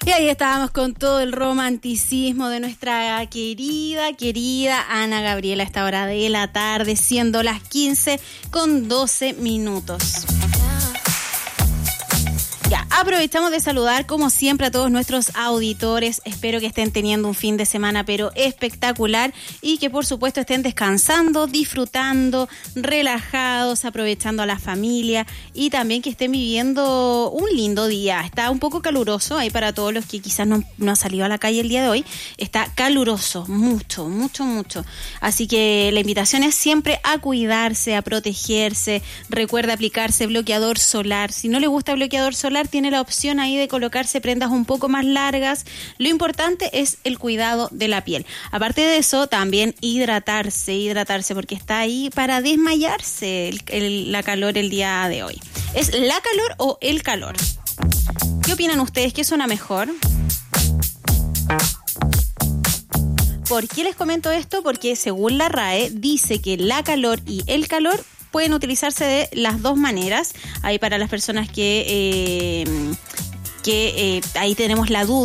Y ahí estábamos con todo el romanticismo de nuestra querida Ana Gabriela a esta hora de la tarde, siendo las 15:12. Ya, aprovechamos de saludar como siempre a todos nuestros auditores. Espero que estén teniendo un fin de semana pero espectacular y que por supuesto estén descansando, disfrutando, relajados, aprovechando a la familia y también que estén viviendo un lindo día. Está un poco caluroso ahí para todos los que quizás no han salido a la calle el día de hoy. Está caluroso, mucho. Así que la invitación es siempre a cuidarse, a protegerse. Recuerda aplicarse bloqueador solar. Si no le gusta bloqueador solar, tiene la opción ahí de colocarse prendas un poco más largas. Lo importante es el cuidado de la piel. Aparte de eso, también hidratarse, porque está ahí para desmayarse la calor el día de hoy. ¿Es la calor o el calor? ¿Qué opinan ustedes? ¿Qué suena mejor? ¿Por qué les comento esto? Porque según la RAE dice que la calor y el calor pueden utilizarse de las dos maneras. Ahí para las personas que ahí tenemos la duda.